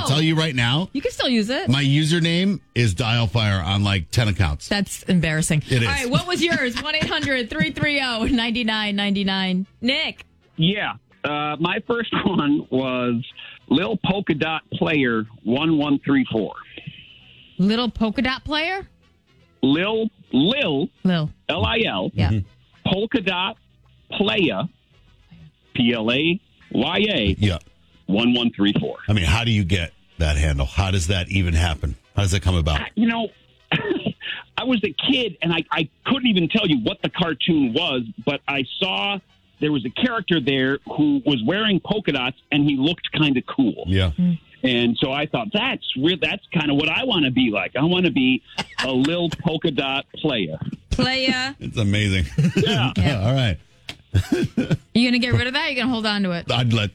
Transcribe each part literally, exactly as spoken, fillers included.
tell you right now, You can still use it. my username is Dialfire on like ten accounts. That's embarrassing. It is. All right, what was yours? one eight hundred three three zero nine nine nine nine. Nick. Yeah. Uh, my first one was Lil Polka Dot Player one one three four. Little polka dot player? Lil, Lil, Lil. L I L, Yeah. Polka Dot Playa, P L A Y A, Yeah. one one three four. I mean, how do you get that handle? How does that even happen? How does that come about? You know, I was a kid and I, I couldn't even tell you what the cartoon was, but I saw there was a character there who was wearing polka dots and he looked kind of cool. Yeah. And so I thought that's real. That's kind of what I want to be like. I want to be a Lil Polka Dot Player. Playa. It's amazing. Yeah. Yeah. All right. You going to get rid of that? Or you going to hold on to it? I'd let.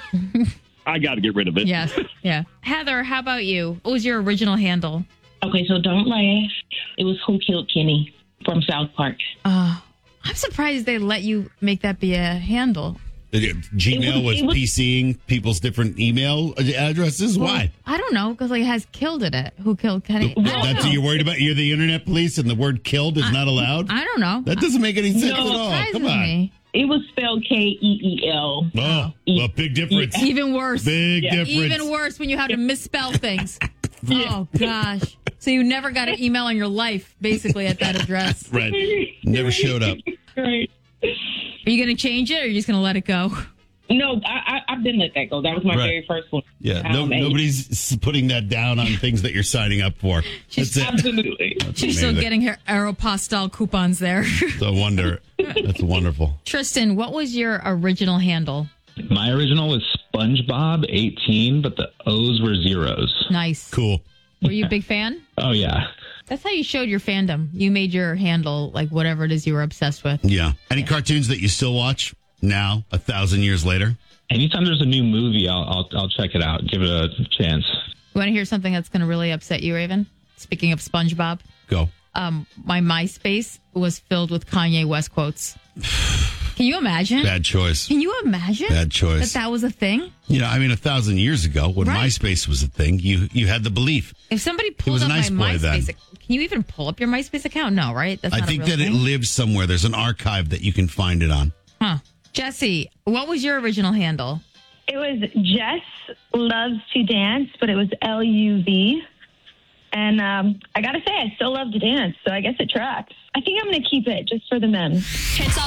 I got to get rid of it. Yes. Yeah. Heather, how about you? What was your original handle? Okay, so don't laugh. It was Who Killed Kenny from South Park. Uh, I'm surprised they let you make that be a handle. Gmail It was- was, it was- PCing people's different email addresses. Why? I don't know, because like, it has killed in it. Who killed Kenny? I don't That's know. what you're worried about? You're the internet police and the word killed is not allowed? I don't know. That doesn't make any sense No, at all. Surprises Come on. me. It was spelled K E E L. Oh, well, big difference. Even worse. Big Yeah. difference. Even worse when you have to misspell things. Oh, gosh. So you never got an email in your life, basically, at that address. Right. Never showed up. Right. Are you going to change it or are you just going to let it go? No, I, I, I've been let that go. That was my Right. very first one. Yeah, I no, made. nobody's s- putting that down on things that you're signing up for. She's That's it. Absolutely. She's still amazing. getting her Aeropostale coupons there. It's a wonder. That's wonderful. Tristan, what was your original handle? My original was SpongeBob eighteen, but the O's were zeros. Nice. Cool. Were you a big fan? Oh, yeah. That's how you showed your fandom. You made your handle like whatever it is you were obsessed with. Yeah. Any cartoons that you still watch now, a thousand years later? Anytime there's a new movie, I'll, I'll I'll check it out. Give it a chance. You want to hear something that's going to really upset you, Raven? Speaking of SpongeBob, Go. um, my MySpace was filled with Kanye West quotes. Can you imagine? Bad choice. Can you imagine Bad choice. that that was a thing? You know, I mean, a thousand years ago, when Right. MySpace was a thing, you you had the belief. If somebody was pulled a up nice my boy then. MySpace, ac- can you even pull up your MySpace account? No, right? That's I not think a real that it thing. lives somewhere. There's an archive that you can find it on. Huh. Jesse, what was your original handle? It was Jess Loves to Dance, but it was L U V. And um, I got to say, I still love to dance, so I guess it tracks. I think I'm going to keep it just for the men.